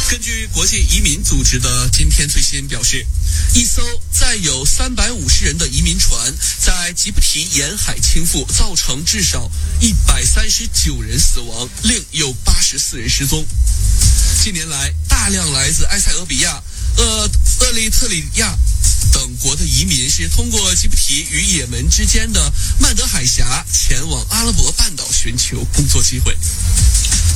根据国际移民组织的今天最新表示，一艘载有350人的移民船在吉布提沿海倾覆，造成至少139人死亡，另有84人失踪。近年来，大量来自埃塞俄比亚、厄立特里亚等国的移民是通过吉布提与也门之间的曼德海峡前往阿拉伯半岛寻求工作机会。